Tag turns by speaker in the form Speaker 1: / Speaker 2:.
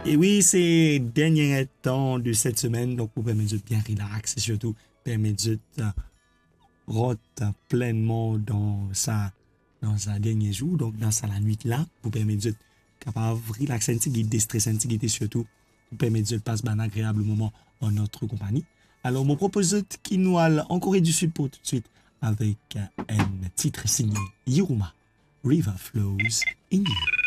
Speaker 1: Et oui, c'est dernier temps de cette semaine, donc pour permettre de bien relax et surtout permettre de rentrer pleinement dans sa dernier jour, donc dans sa la nuit là, pour permettre de capable de relaxer un petit peu, déstresser un petit peu et surtout pour permettre de passer un agréable moment en notre compagnie. Alors, mon propose qui nous a en Corée du Sud pour tout de suite avec un titre signé Yuruma, River Flows in You.